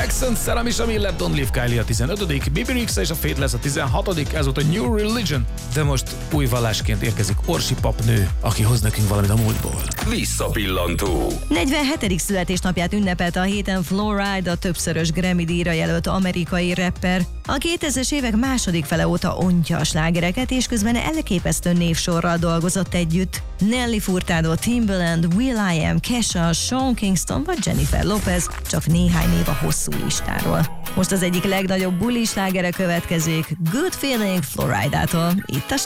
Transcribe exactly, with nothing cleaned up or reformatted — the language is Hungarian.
Accent, Sarah Misha Miller, Don't Leave Kylie a tizenötödik, Bibi Rexha és a Fate lesz a tizenhatodik, ez volt a New Religion. De most új vallásként érkezik Orsi papnő, aki hoz nekünk valamit a múltból. Visszapillantó. negyvenhetedik születésnapját ünnepelte a héten Flo Rida, a többszörös Grammy-díjra jelölt amerikai rapper. A kétezres évek második fele óta ontja a slágereket, és közben elképesztő névsorral dolgozott együtt. Nelly Furtado, Timbaland, will.i.am, Kesha, Sean Kingston vagy Jennifer Lopez, csak néhány név a hosszú listáról. Most az egyik legnagyobb buli slágere következik, Good Feeling Flo Ridától, itt a